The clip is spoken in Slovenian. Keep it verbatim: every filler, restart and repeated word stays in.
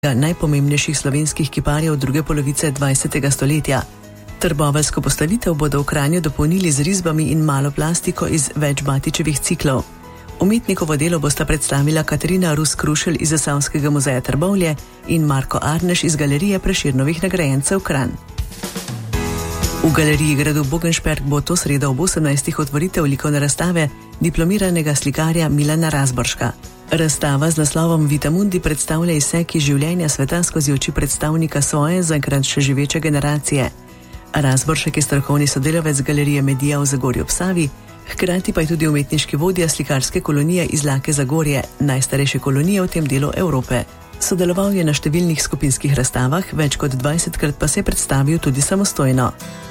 najpomembnejših slovenskih kiparjev druge polovice dvajsetega stoletja. Trboveljsko postavitev bodo v Kranju dopolnili z risbami in malo plastiko iz več Batičevih ciklov. Umetnikovo delo bosta predstavila Katarina Rus-Krušelj iz Zasavskega muzeja Trbovlje in Marko Arneš iz Galerije Prešernovih nagrajencev Kranj. V Galeriji gradu Bogenšperk bo to sredo ob osemnajstih otvoritev likovne razstave diplomiranega slikarja Milana Razborška. Razstava z naslovom Vitamundi predstavlja izsek iz življenja sveta skozi oči predstavnika svoje, zaenkrat še živeče generacije. Razboršek je strokovni sodelavec Galerije Medija v Zagorju ob Savi, hkrati pa je tudi umetniški vodja slikarske kolonije iz Lake Zagorje, najstarejše kolonije v tem delu Evrope. Sodeloval je na številnih skupinskih razstavah, več kot dvajsetkrat pa se je predstavil tudi samostojno.